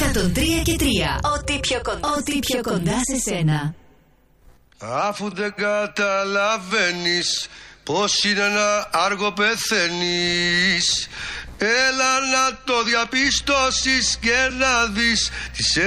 103 και 3. Ό,τι πιο κοντά σε σένα. Αφού δεν καταλαβαίνεις πως είναι ένα άργο πεθαίνεις, έλα να το διαπιστώσεις και να δεις τι σε